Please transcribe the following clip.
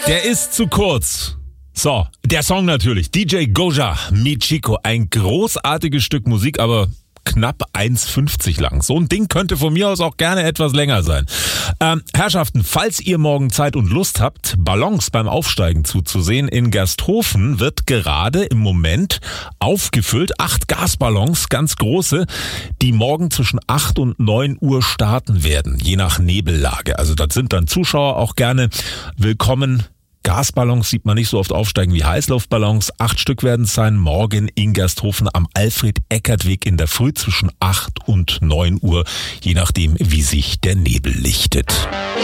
Der ist zu kurz. So, der Song natürlich. DJ Goja, Mi Chico. Ein großartiges Stück Musik, aber knapp 1,50 lang. So ein Ding könnte von mir aus auch gerne etwas länger sein. Herrschaften, falls ihr morgen Zeit und Lust habt, Ballons beim Aufsteigen zuzusehen, in Gersthofen wird gerade im Moment aufgefüllt. 8 Gasballons, ganz große, die morgen zwischen 8 und 9 Uhr starten werden, je nach Nebellage. Also das sind dann Zuschauer auch gerne willkommen. Gasballons sieht man nicht so oft aufsteigen wie Heißluftballons. 8 Stück werden es sein, morgen in Gersthofen am Alfred-Eckert-Weg in der Früh zwischen 8 und 9 Uhr, je nachdem, wie sich der Nebel lichtet.